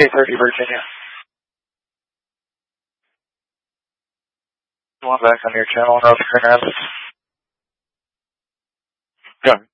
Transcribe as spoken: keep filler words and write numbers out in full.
K thirty, Virginia. One back on your channel, North Carolina. Go.